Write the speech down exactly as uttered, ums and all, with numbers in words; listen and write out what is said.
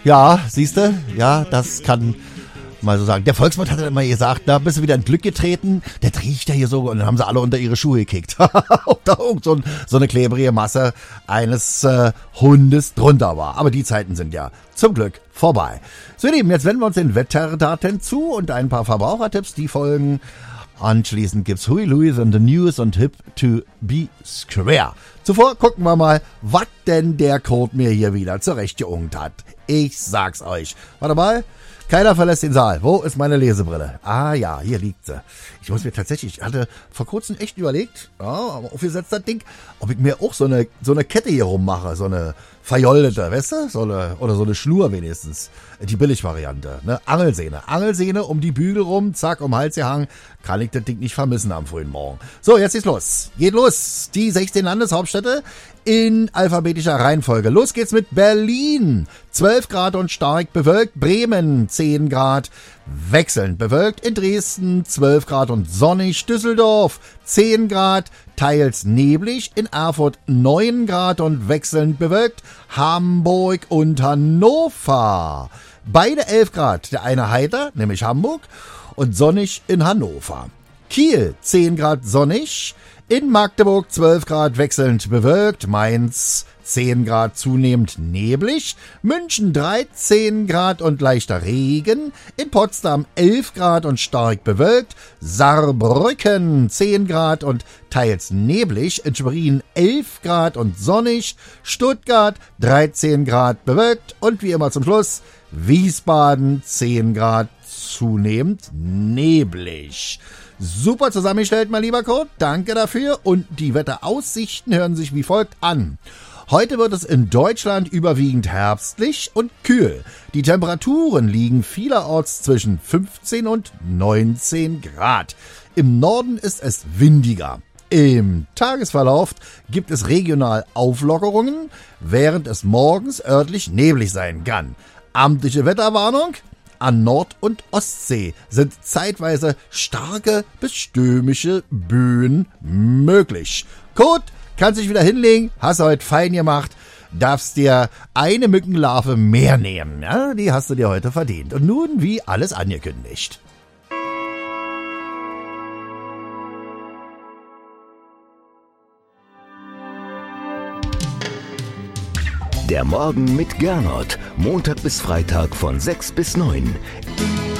Ja, siehste, ja, das kann mal so sagen. Der Volksmund hat immer gesagt, da bist du wieder in Glück getreten, der riecht ja hier so, und dann haben sie alle unter ihre Schuhe gekickt. Ob da irgend so, ein, so eine klebrige Masse eines äh, Hundes drunter war. Aber die Zeiten sind ja zum Glück vorbei. So, ihr Lieben, jetzt wenden wir uns den Wetterdaten zu und ein paar Verbrauchertipps, die folgen. Anschließend gibt's Hui Louis and the News und Hip to be Square. Zuvor gucken wir mal, was denn der Code mir hier wieder zurechtgeungt hat. Ich sag's euch. Warte mal. Keiner verlässt den Saal. Wo ist meine Lesebrille? Ah ja, hier liegt sie. Ich muss mir tatsächlich, ich hatte vor kurzem echt überlegt, ja, aber aufgesetzt das Ding, ob ich mir auch so eine, so eine Kette hier rummache, so eine verjoldete, weißt du? So eine, oder so eine Schnur wenigstens. Die Billigvariante, ne? Angelsehne. Angelsehne um die Bügel rum, zack, um den Hals gehangen. Kann ich das Ding nicht vermissen am frühen Morgen. So, jetzt geht's los. Geht los. Die sechzehn Landeshauptstädte in alphabetischer Reihenfolge. Los geht's mit Berlin. zwölf Grad und stark bewölkt. Bremen zehn Grad. Wechselnd bewölkt. In Dresden zwölf Grad und sonnig. Düsseldorf zehn Grad. Teils neblig. In Erfurt neun Grad und wechselnd bewölkt. Hamburg und Hannover. Beide elf Grad. Der eine heiter, nämlich Hamburg, und sonnig in Hannover. Kiel zehn Grad sonnig. In Magdeburg zwölf Grad wechselnd bewölkt, Mainz zehn Grad zunehmend neblig, München dreizehn Grad und leichter Regen, in Potsdam elf Grad und stark bewölkt, Saarbrücken zehn Grad und teils neblig, in Schwerin elf Grad und sonnig, Stuttgart dreizehn Grad bewölkt und wie immer zum Schluss Wiesbaden zehn Grad zunehmend neblig. Super zusammengestellt, mein lieber Kurt. Danke dafür. Und die Wetteraussichten hören sich wie folgt an. Heute wird es in Deutschland überwiegend herbstlich und kühl. Die Temperaturen liegen vielerorts zwischen fünfzehn und neunzehn Grad. Im Norden ist es windiger. Im Tagesverlauf gibt es regional Auflockerungen, während es morgens örtlich neblig sein kann. Amtliche Wetterwarnung: an Nord- und Ostsee sind zeitweise starke bis stürmische Böen möglich. Kurt, kannst dich wieder hinlegen, hast du heute fein gemacht, darfst dir eine Mückenlarve mehr nehmen. Ja, die hast du dir heute verdient. Und nun wie alles angekündigt. Der Morgen mit Gernot. Montag bis Freitag von sechs bis neun.